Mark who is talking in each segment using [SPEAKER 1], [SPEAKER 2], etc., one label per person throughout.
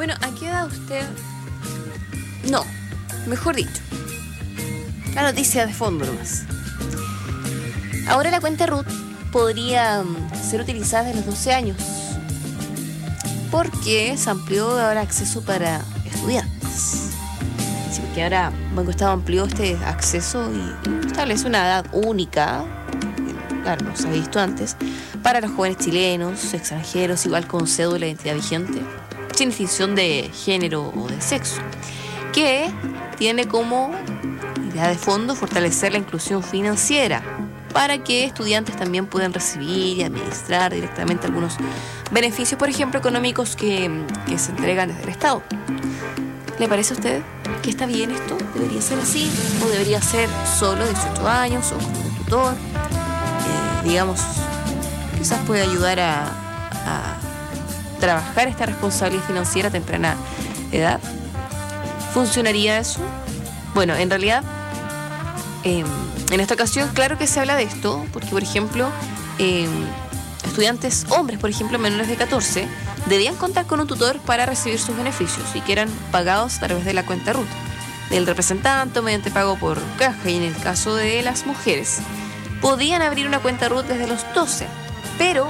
[SPEAKER 1] Bueno, ¿a qué edad usted? No, mejor dicho, la noticia de fondo nomás. Ahora la cuenta RUT podría ser utilizada desde los 12 años porque se amplió ahora acceso para estudiantes. Sí, porque ahora Banco Estado amplió este acceso y establece una edad única, claro, no se ha visto antes, para los jóvenes chilenos, extranjeros, igual con cédula de identidad vigente, sin distinción de género o de sexo, que tiene como idea de fondo fortalecer la inclusión financiera para que estudiantes también puedan recibir y administrar directamente algunos beneficios, por ejemplo, económicos que se entregan desde el Estado. ¿Le parece a usted que está bien esto? ¿Debería ser así? ¿O debería ser solo 18 años o con un tutor? Digamos, quizás puede ayudar a trabajar esta responsabilidad financiera a temprana edad. ¿Funcionaría eso? Bueno, en realidad, en esta ocasión, claro que se habla de esto, porque, por ejemplo, estudiantes hombres, por ejemplo, menores de 14, debían contar con un tutor para recibir sus beneficios y que eran pagados a través de la cuenta RUT del representante o mediante pago por caja. Y en el caso de las mujeres, podían abrir una cuenta RUT desde los 12, pero,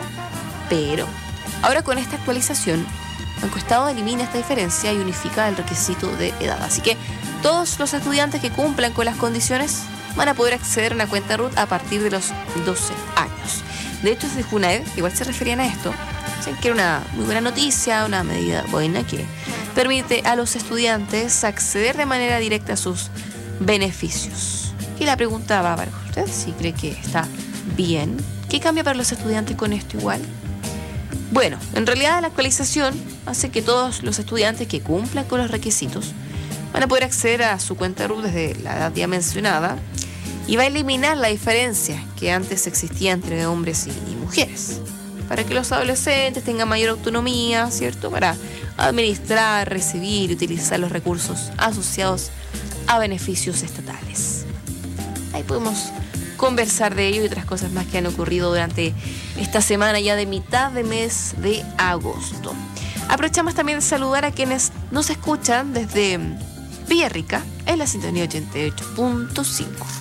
[SPEAKER 1] ahora con esta actualización, Banco Estado elimina esta diferencia y unifica el requisito de edad. Así que todos los estudiantes que cumplan con las condiciones van a poder acceder a una cuenta RUT a partir de los 12 años. De hecho, desde Junaed igual se referían a esto. Dicen que era una muy buena noticia, una medida buena que permite a los estudiantes acceder de manera directa a sus beneficios. Y la pregunta va para usted, si cree que está bien. ¿Qué cambia para los estudiantes con esto igual? Bueno, en realidad la actualización hace que todos los estudiantes que cumplan con los requisitos van a poder acceder a su cuenta RUT desde la edad ya mencionada y va a eliminar la diferencia que antes existía entre hombres y mujeres, para que los adolescentes tengan mayor autonomía, ¿cierto? Para administrar, recibir y utilizar los recursos asociados a beneficios estatales. Ahí podemos conversar de ello y otras cosas más que han ocurrido durante esta semana ya de mitad de mes de agosto. Aprovechamos también de saludar a quienes nos escuchan desde Villarrica en la sintonía 88.5.